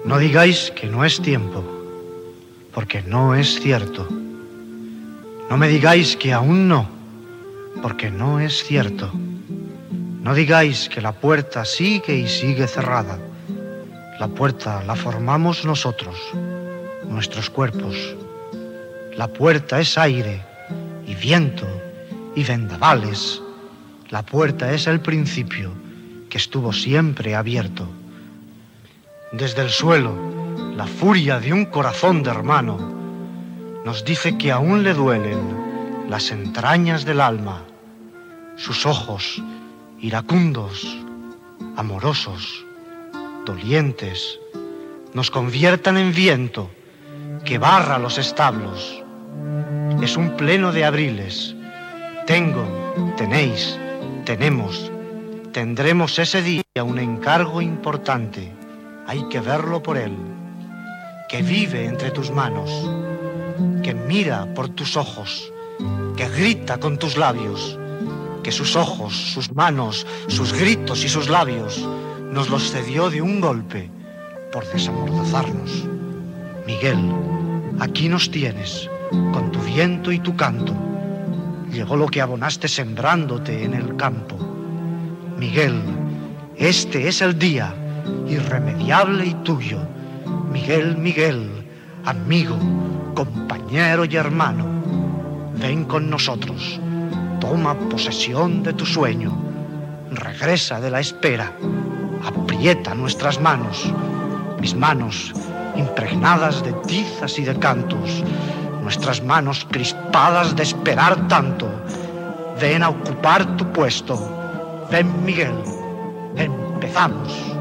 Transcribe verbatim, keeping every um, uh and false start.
No digáis que no es tiempo, porque no es cierto. No me digáis que aún no, porque no es cierto. No digáis que la puerta sigue y sigue cerrada. La puerta la formamos nosotros, nuestros cuerpos. La puerta es aire y viento y vendavales. La puerta es el principio que estuvo siempre abierto. Desde el suelo, la furia de un corazón de hermano nos dice que aún le duelen las entrañas del alma, sus ojos iracundos, amorosos, dolientes, nos conviertan en viento que barra los establos. Es un pleno de abriles. Tengo, tenéis, tenemos, tendremos ese día un encargo importante. Hay que verlo por él, que vive entre tus manos, que mira por tus ojos, que grita con tus labios, que sus ojos, sus manos, sus gritos y sus labios nos los cedió de un golpe por desamordazarnos. Miguel, aquí nos tienes, con tu viento y tu canto. Llegó lo que abonaste sembrándote en el campo. Miguel, este es el día irremediable y tuyo. Miguel, Miguel, amigo, compañero y hermano, ven con nosotros, toma posesión de tu sueño, regresa de la espera, aprieta nuestras manos, mis manos impregnadas de tizas y de cantos, nuestras manos crispadas de esperar tanto. Ven a ocupar tu puesto, ven Miguel, empezamos.